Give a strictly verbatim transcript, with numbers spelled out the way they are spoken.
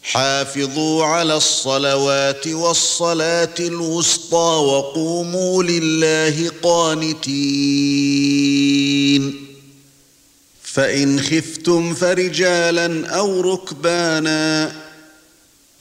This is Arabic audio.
حافظوا على الصلوات والصلاة الوسطى وقوموا لله قانتين فإن خفتم فرجالا أو ركبانا